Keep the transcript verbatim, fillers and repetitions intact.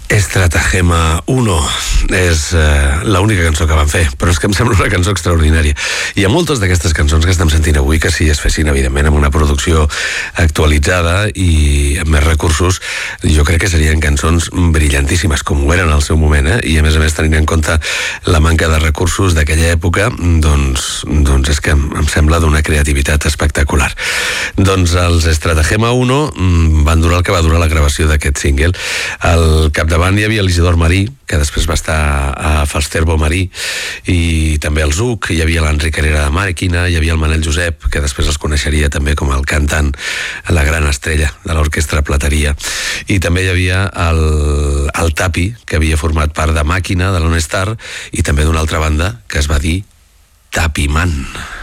Estratagema uno és eh, l'única cançó que van fer, però és que em sembla una cançó extraordinària. Hi ha moltes d'aquestes cançons que estem sentint avui que si es fessin, evidentment, amb una producció actualitzada i amb més recursos, jo crec que serien cançons brillantíssimes, com ho eren al seu moment, eh? I a més a més, tenint en compte la manca de recursos d'aquella època, doncs, doncs és que em, em sembla d'una creativitat espectacular. Doncs els Estratagema uno van durar el que va durar la gravació d'aquest single. Al capdavant hi havia l'Isidor Marí, que després va estar a Falsterbo Marí, i també el Zuc, hi havia l'Enric Herrera de Màquina, hi havia el Manel Josep, que després els coneixeria també com el cantant, la gran estrella de l'orquestra Plateria, i també hi havia el, el Tapi, que havia format part de Màquina, de l'On Star, i també d'una altra banda que es va dir Tapiman.